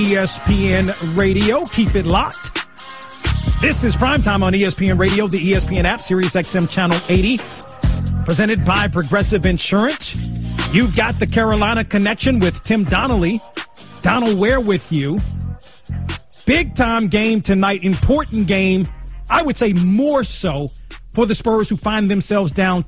ESPN Radio. Keep it locked. This is Primetime on ESPN Radio, the ESPN app, Sirius XM Channel 80, presented by Progressive Insurance. You've got the Carolina Connection with Tim Donnelly. Donald Ware with you. Big-time game tonight, important game, I would say more so for the Spurs, who find themselves down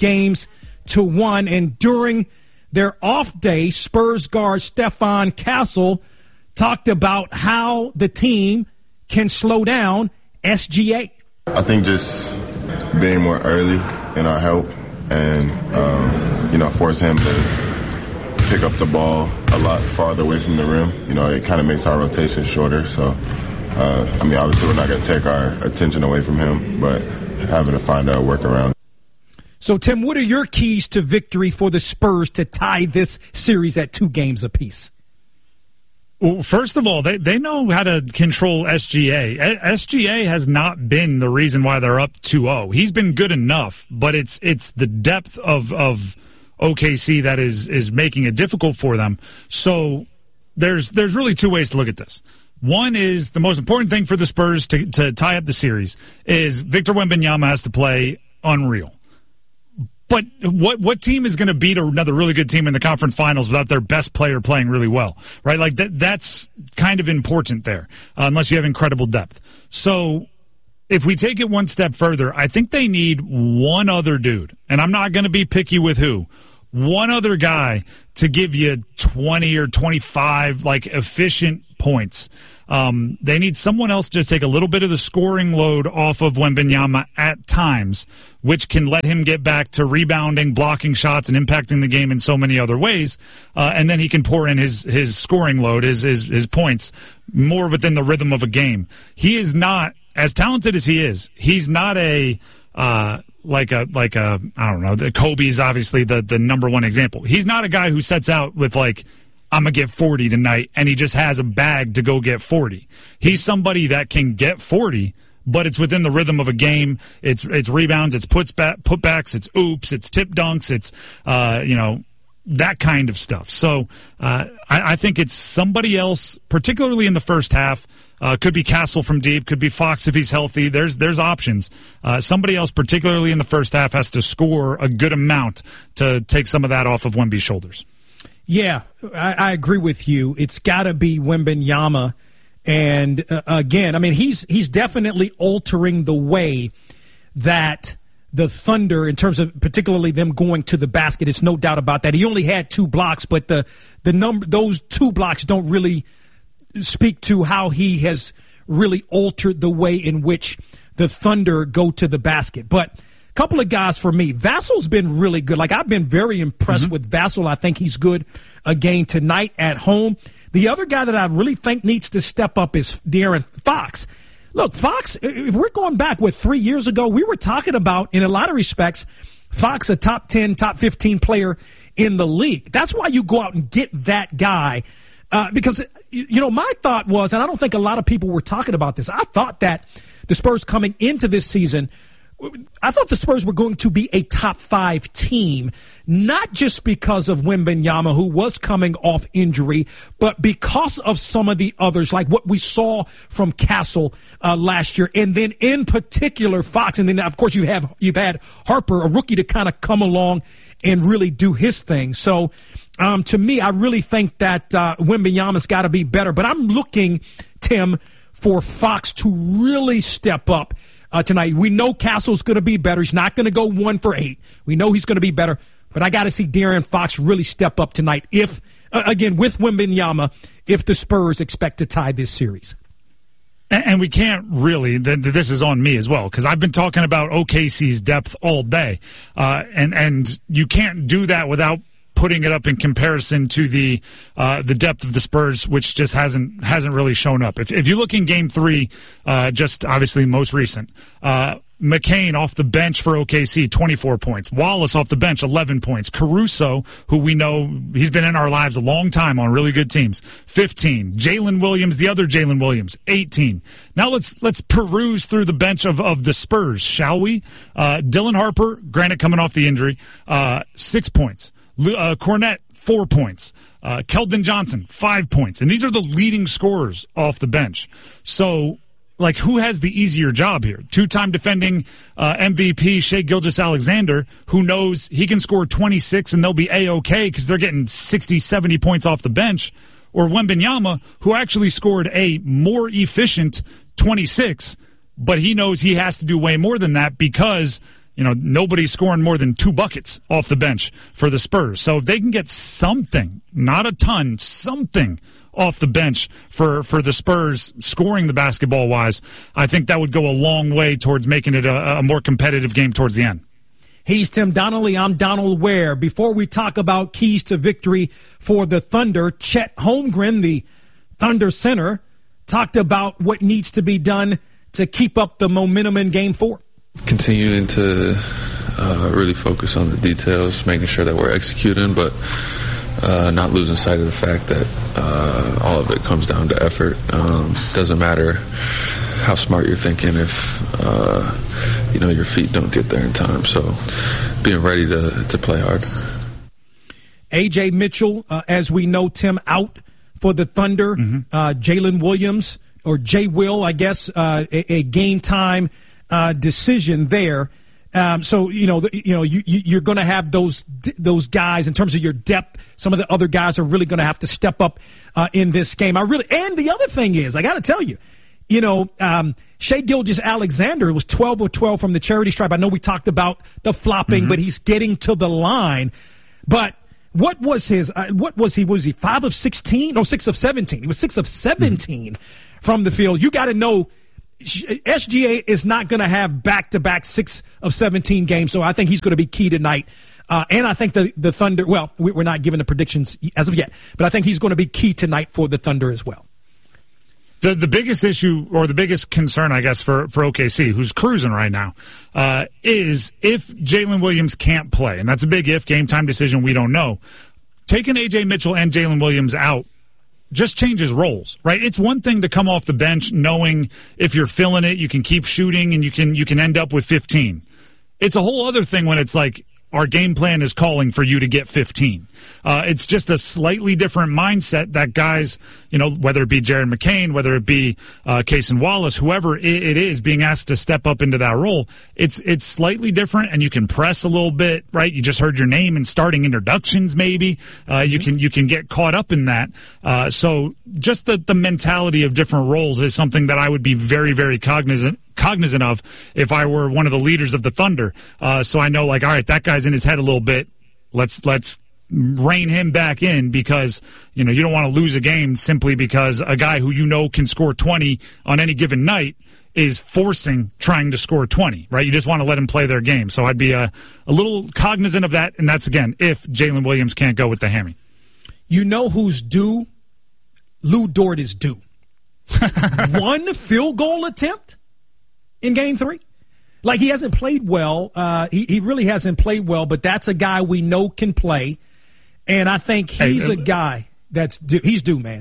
2-1. And during their off day, Spurs guard Stephon Castle talked about how the team can slow down SGA. I think just being more early in our help and, force him to pick up the ball a lot farther away from the rim. It kind of makes our rotation shorter. So, obviously we're not going to take our attention away from him, but having to find a workaround. So, Tim, what are your keys to victory for the Spurs to tie this series at 2 games apiece? Well, first of all, they know how to control SGA. SGA has not been the reason why they're up 2-0. He's been good enough, but it's the depth of OKC that is making it difficult for them. So there's really 2 ways to look at this. One is the most important thing for the Spurs to tie up the series is Victor Wembanyama has to play unreal. But what team is going to beat another really good team in the conference finals without their best player playing really well, right? Like that's kind of important there, unless you have incredible depth. So if we take it one step further, I think they need one other dude, and I'm not going to be picky with who, one other guy to give you 20 or 25 efficient points. They need someone else to just take a little bit of the scoring load off of Wembanyama at times, which can let him get back to rebounding, blocking shots, and impacting the game in so many other ways. And then he can pour in his scoring load, his points, more within the rhythm of a game. He is not, as talented as he is, he's not I don't know, Kobe's obviously the number one example. He's not a guy who sets out with I'm going to get 40 tonight, and he just has a bag to go get 40. He's somebody that can get 40, but it's within the rhythm of a game. It's rebounds, it's putbacks, it's oops, it's tip dunks, it's, that kind of stuff. So I think it's somebody else, particularly in the first half. Could be Castle from deep, could be Fox if he's healthy. There's options. Somebody else, particularly in the first half, has to score a good amount to take some of that off of Wemby's shoulders. Yeah, I agree with you. It's got to be Wembanyama. And again, he's definitely altering the way that the Thunder, in terms of particularly them going to the basket, it's no doubt about that. He only had 2 blocks, but those 2 blocks don't really speak to how he has really altered the way in which the Thunder go to the basket. But a couple of guys for me. Vassal's been really good. I've been very impressed with Vassal. I think he's good again tonight at home. The other guy that I really think needs to step up is De'Aaron Fox. Look, Fox, if we're going back, 3 years ago, we were talking about, in a lot of respects, Fox a top 10, top 15 player in the league. That's why you go out and get that guy. Because, my thought was, and I don't think a lot of people were talking about this, I thought that the Spurs coming into this season, I thought the Spurs were going to be a top 5 team, not just because of Wembanyama, who was coming off injury, but because of some of the others, like what we saw from Castle last year, and then in particular Fox, and then of course you've had Harper, a rookie, to kind of come along and really do his thing. So to me, I really think that Wembanyama's got to be better, but I'm looking, Tim, for Fox to really step up tonight. We know Castle's going to be better. He's not going to go 1 for 8. We know he's going to be better, but I got to see De'Aaron Fox really step up tonight if, again, with Wembanyama, if the Spurs expect to tie this series. And we can't really, this is on me as well, because I've been talking about OKC's depth all day, and you can't do that without putting it up in comparison to the depth of the Spurs, which just hasn't really shown up. If you look in Game 3, just obviously most recent, McCain off the bench for OKC, 24 points. Wallace off the bench, 11 points. Caruso, who we know he's been in our lives a long time on really good teams, 15. Jalen Williams, the other Jalen Williams, 18. Now let's peruse through the bench of the Spurs, shall we? Dylan Harper, granted coming off the injury, 6 points. Cornette, 4 points. Keldon Johnson, 5 points. And these are the leading scorers off the bench. So, like, who has the easier job here? Two-time defending MVP Shai Gilgeous-Alexander, who knows he can score 26 and they'll be A-OK because they're getting 60, 70 points off the bench. Or Wembanyama, who actually scored a more efficient 26, but he knows he has to do way more than that because, nobody's scoring more than 2 buckets off the bench for the Spurs. So if they can get something, not a ton, something off the bench for the Spurs scoring the basketball-wise, I think that would go a long way towards making it a more competitive game towards the end. He's Tim Donnelly. I'm Donald Ware. Before we talk about keys to victory for the Thunder, Chet Holmgren, the Thunder center, talked about what needs to be done to keep up the momentum in Game 4. Continuing to really focus on the details, making sure that we're executing, but not losing sight of the fact that all of it comes down to effort. Doesn't matter how smart you're thinking if your feet don't get there in time. So being ready to play hard. A.J. Mitchell, as we know, Tim, out for the Thunder. Jalen Williams, or J. Will, I guess, a game time decision there. So you're going to have those guys in terms of your depth. Some of the other guys are really going to have to step up in this game. And the other thing is, I got to tell you, Shai Gilgeous-Alexander was 12 of 12 from the charity stripe. I know we talked about the flopping, but he's getting to the line. But what was he? Was he 5 of 16? No, 6 of 17. He was 6 of 17 from the field. You got to know SGA is not going to have back-to-back 6 of 17 games, so I think he's going to be key tonight. And I think the Thunder, well, we're not giving the predictions as of yet, but I think he's going to be key tonight for the Thunder as well. The biggest issue, or the biggest concern, I guess, for OKC, who's cruising right now, is if Jalen Williams can't play, and that's a big if, game time decision, we don't know. Taking A.J. Mitchell and Jalen Williams out just changes roles, right? It's one thing to come off the bench knowing if you're feeling it, you can keep shooting and you can end up with 15. It's a whole other thing when it's like, our game plan is calling for you to get 15. It's just a slightly different mindset that guys, whether it be Jared McCain, whether it be Cason Wallace, whoever it is being asked to step up into that role, it's slightly different, and you can press a little bit, right? You just heard your name in starting introductions, maybe. You can get caught up in that. So just the mentality of different roles is something that I would be very, very cognizant of if I were one of the leaders of the Thunder. So I know, all right, that guy's in his head a little bit. Let's rein him back in because, you don't want to lose a game simply because a guy who can score 20 on any given night is trying to score 20, right? You just want to let him play their game. So I'd be a little cognizant of that, and that's, again, if Jalen Williams can't go with the hammy. You know who's due? Lou Dort is due. 1 field goal attempt in Game 3. He hasn't played well. He really hasn't played well, but that's a guy we know can play. And I think he's a guy that's due. He's due, man.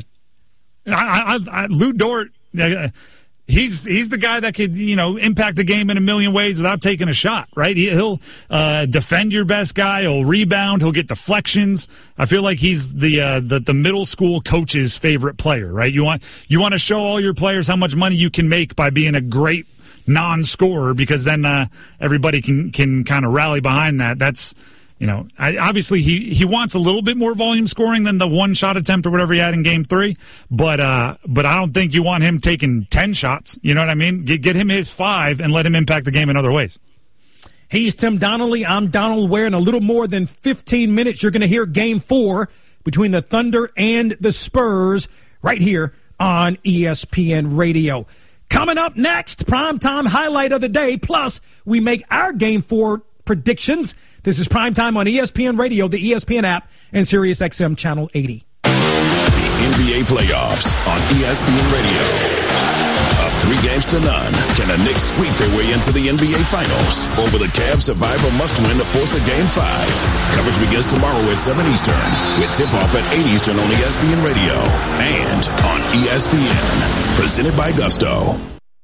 Lou Dort, he's the guy that could, impact a game in a million ways without taking a shot, right? He'll defend your best guy. He'll rebound. He'll get deflections. I feel like he's the middle school coach's favorite player, right? You want to show all your players how much money you can make by being a great non-scorer, because then everybody can kind of rally behind that. That's, obviously he wants a little bit more volume scoring than the 1 shot attempt or whatever he had in Game 3, but I don't think you want him taking 10 shots. You know what I mean? Get him his 5 and let him impact the game in other ways. He's Tim Donnelly. I'm Donald Ware. In a little more than 15 minutes, you're going to hear Game 4 between the Thunder and the Spurs right here on ESPN Radio. Coming up next, primetime highlight of the day, plus we make our Game 4 predictions. This is Primetime on ESPN Radio, the ESPN app, and SiriusXM Channel 80. The NBA playoffs on ESPN Radio. Up 3-0. Can the Knicks sweep their way into the NBA Finals? Or will the Cavs survive a must-win to force a Game 5? Coverage begins tomorrow at 7 Eastern, with tip-off at 8 Eastern on ESPN Radio and on ESPN. Presented by Gusto.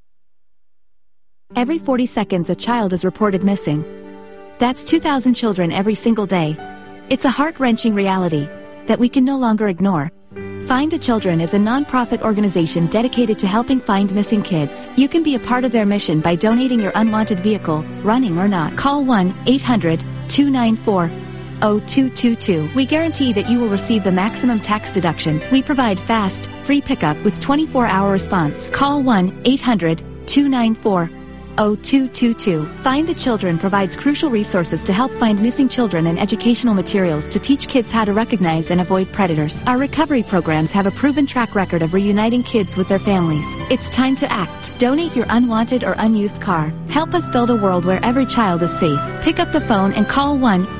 Every 40 seconds, a child is reported missing. That's 2,000 children every single day. It's a heart-wrenching reality. that we can no longer ignore. Find the Children is a non-profit organization dedicated to helping find missing kids. You can be a part of their mission by donating your unwanted vehicle, running or not. Call 1-800-294-0222. We guarantee that you will receive the maximum tax deduction. We provide fast, free pickup with 24-hour response. Call 1-800-294-0222. Find the Children provides crucial resources to help find missing children and educational materials to teach kids how to recognize and avoid predators. Our recovery programs have a proven track record of reuniting kids with their families. It's time to act. Donate your unwanted or unused car. Help us build a world where every child is safe. Pick up the phone and call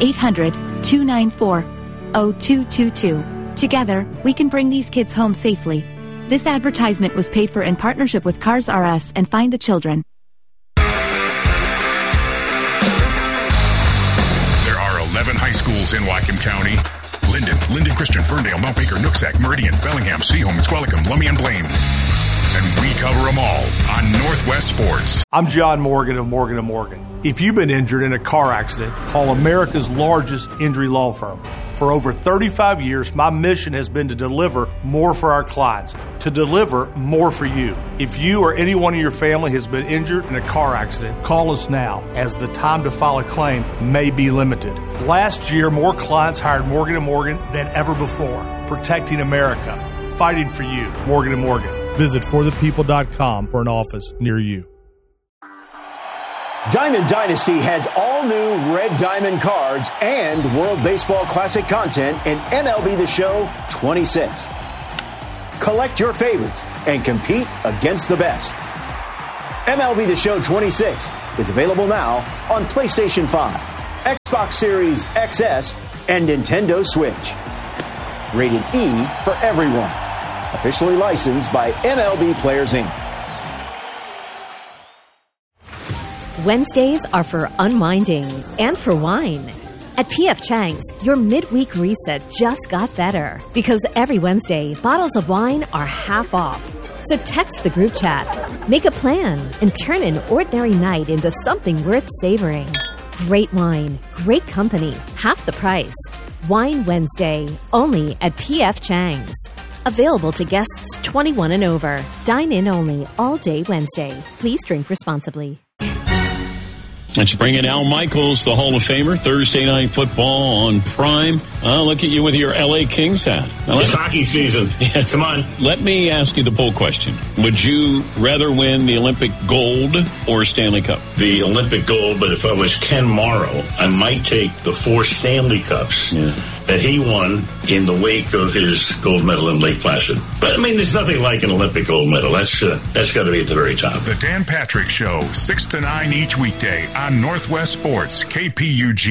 1-800-294-0222. Together, we can bring these kids home safely. This advertisement was paid for in partnership with Cars R Us and Find the Children. There are 11 high schools in Whatcom County. Linden Christian, Ferndale, Mount Baker, Nooksack, Meridian, Bellingham, Seaholm, Squalicum, Lummi, and Blaine. And we cover them all on Northwest Sports. I'm John Morgan of Morgan & Morgan. If you've been injured in a car accident, call America's largest injury law firm. For over 35 years, my mission has been to deliver more for our clients, to deliver more for you. If you or anyone in your family has been injured in a car accident, call us now, as the time to file a claim may be limited. Last year, more clients hired Morgan & Morgan than ever before, protecting America, fighting for you. Morgan & Morgan. Visit forthepeople.com for an office near you. Diamond Dynasty has all new Red Diamond cards and World Baseball Classic content in MLB The Show 26. Collect your favorites and compete against the best. MLB The Show 26 is available now on PlayStation 5, Xbox Series XS, and Nintendo Switch. Rated E for everyone. Officially licensed by MLB Players Inc. Wednesdays are for unwinding and for wine. At P.F. Chang's, your midweek reset just got better because every Wednesday, bottles of wine are half off. So text the group chat, make a plan, and turn an ordinary night into something worth savoring. Great wine, great company, half the price. Wine Wednesday, only at P.F. Chang's. Available to guests 21 and over. Dine in only all day Wednesday. Please drink responsibly. Let's bring in Al Michaels, the Hall of Famer. Thursday Night Football on Prime. Look at you with your L.A. Kings hat. It's hockey season. Yes. Come on. Let me ask you the poll question. Would you rather win the Olympic gold or Stanley Cup? The Olympic gold, but if I was Ken Morrow, I might take the 4 Stanley Cups that he won in the wake of his gold medal in Lake Placid. But, I mean, there's nothing like an Olympic gold medal. That's got to be at the very top. The Dan Patrick Show, 6 to 9 each weekday on Northwest Sports, KPUG.